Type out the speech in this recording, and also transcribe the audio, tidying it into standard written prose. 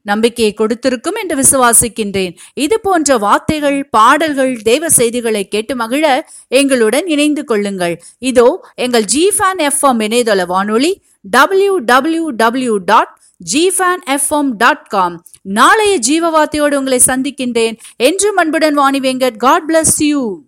நம்பிக்கையை கொடுத்திருக்கும் என்று விசுவாசிக்கின்றேன். இது போன்ற வார்த்தைகள், பாடல்கள், தேவ செய்திகளை கேட்டு மகிழ எங்களுடன் இணைந்து கொள்ளுங்கள். இதோ எங்கள் ஜிஃபன் எஃப்எம் இணையதள வானொலி www.gfanfm.com. நாளைய ஜீவ வார்த்தையோடு உங்களை சந்திக்கின்றேன். என்றும் அன்புடன் Vani Venkat. God bless you.